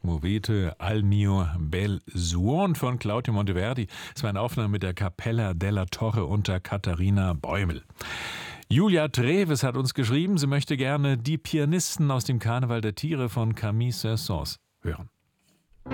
Movete al mio bel suon von Claudio Monteverdi. Es war eine Aufnahme mit der Cappella della Torre unter Katharina Bäumel. Julia Treves hat uns geschrieben, sie möchte gerne Die Pianisten aus dem Karneval der Tiere von Camille Saint-Saëns hören.